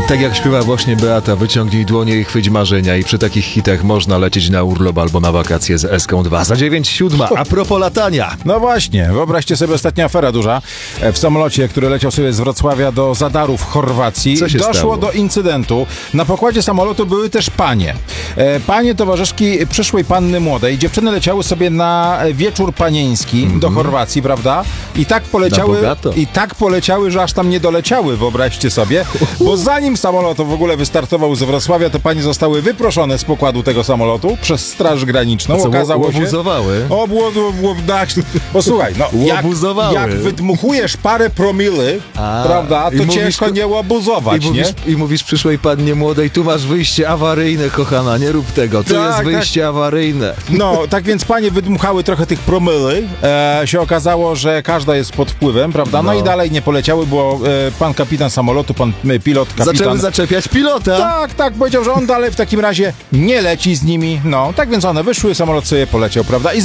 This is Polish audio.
Tak jak śpiewa właśnie Beata, wyciągnij dłonie i chwyć marzenia i przy takich hitach można lecieć na urlop albo na wakacje z Eską-2. Za 9:07. A propos latania. No właśnie, wyobraźcie sobie ostatnia afera duża. W samolocie, który leciał sobie z Wrocławia do Zadaru w Chorwacji, Co się doszło stało? do incydentu. Na pokładzie samolotu były też panie. Panie towarzyszki przyszłej panny młodej. Dziewczyny leciały sobie na wieczór panieński do Chorwacji, prawda? I tak poleciały, że aż tam nie doleciały, wyobraźcie sobie. Bo zanim samolot w ogóle wystartował z Wrocławia, to panie zostały wyproszone z pokładu tego samolotu przez Straż Graniczną. Okazało się... Łobuzowały? Posłuchaj, no Łobuzowały. jak wydmuchujesz parę promily, prawda, to ciężko nie łobuzować, I mówisz przyszłej pannie młodej, tu masz wyjście awaryjne, kochana, nie rób tego, tu jest wyjście awaryjne. No, tak więc panie wydmuchały trochę tych promyli, się okazało, że każda jest pod wpływem, prawda, no i dalej nie poleciały, bo pan kapitan samolotu, pan pilot, kapitan... Zaczęły zaczepiać pilota. Tak, powiedział, że on dalej w takim razie nie leci z nimi, no, tak więc one wyszły, samolot sobie poleciał, prawda, i